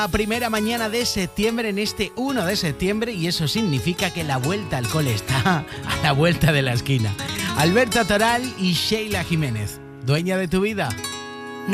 La primera mañana de septiembre, en este 1 de septiembre, y eso significa que la vuelta al cole está a la vuelta de la esquina. Alberto Toral y Sheila Jiménez, dueña de tu vida.